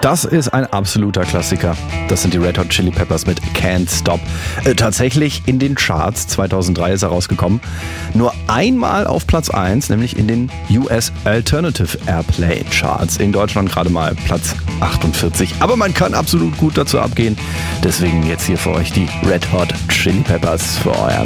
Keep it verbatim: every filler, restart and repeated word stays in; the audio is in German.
Das ist ein absoluter Klassiker. Das sind die Red Hot Chili Peppers mit Can't Stop. Äh, tatsächlich in den Charts, zweitausenddrei ist er rausgekommen. Nur einmal auf Platz eins, nämlich in den U S Alternative Airplay Charts. In Deutschland gerade mal Platz achtundvierzig. Aber man kann absolut gut dazu abgehen. Deswegen jetzt hier für euch die Red Hot Chili Peppers für euren